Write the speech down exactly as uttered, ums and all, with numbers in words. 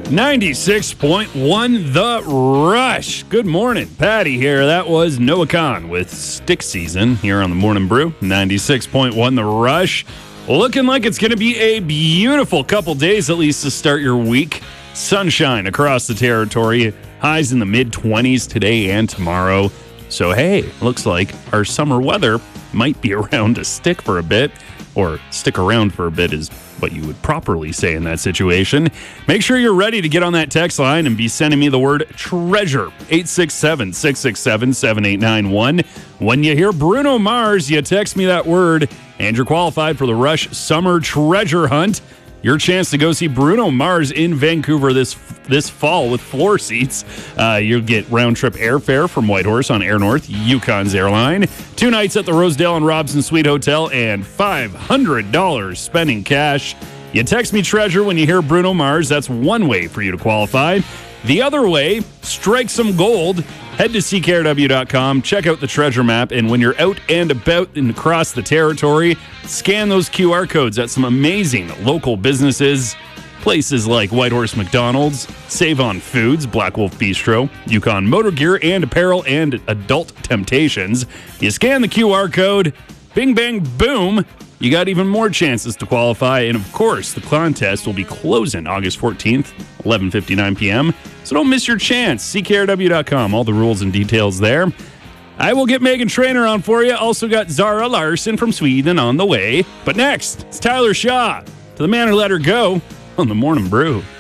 ninety-six point one The Rush. Good morning. Patty here. That was Noah Khan with Stick Season here on the Morning Brew. ninety-six point one The Rush. Looking like it's going to be a beautiful couple days, at least, to start your week. Sunshine across the territory. Highs in the mid-twenties today and tomorrow. So, hey, looks like our summer weather might be around to stick for a bit. Or stick around for a bit is what you would properly say in that situation. Make sure you're ready to get on that text line and be sending me the word treasure. eight six seven, six six seven, seven eight nine one. When you hear Bruno Mars, you text me that word, and you're qualified for the Rush Summer Treasure Hunt. Your chance to go see Bruno Mars in Vancouver this this fall with floor seats. Uh, you'll get round-trip airfare from Whitehorse on Air North, Yukon's airline. Two nights at the Rosedale and Robson Suite Hotel, and five hundred dollars spending cash. You text me treasure when you hear Bruno Mars. That's one way for you to qualify. The other way, strike some gold. Head to C K R W dot com, check out the treasure map, and when you're out and about and across the territory, scan those Q R codes at some amazing local businesses. Places like Whitehorse McDonald's, Save on Foods, Black Wolf Bistro, Yukon Motor Gear and Apparel, and Adult Temptations. You scan the Q R code, bing, bang, boom, you got even more chances to qualify. And of course, the contest will be closing August fourteenth, eleven fifty-nine p.m. So don't miss your chance. C K R W dot com, all the rules and details there. I will get Megan Trainor on for you. Also got Zara Larson from Sweden on the way. But next, it's Tyler Shaw to the man who let her go on the Morning Brew.